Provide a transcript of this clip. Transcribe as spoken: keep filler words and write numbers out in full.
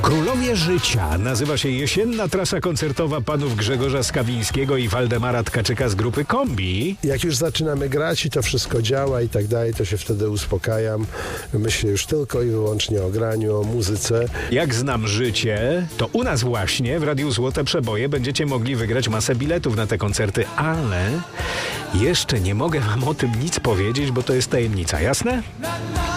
Królowie Życia nazywa się jesienna trasa koncertowa panów Grzegorza Skawińskiego i Waldemara Tkaczyka z grupy Kombi. Jak już zaczynamy grać i to wszystko działa i tak dalej, to się wtedy uspokajam. Myślę już tylko i wyłącznie o graniu, o muzyce. Jak znam życie, to u nas właśnie w Radiu Złote Przeboje będziecie mogli wygrać masę biletów na te koncerty, ale jeszcze nie mogę wam o tym nic powiedzieć, bo to jest tajemnica, jasne?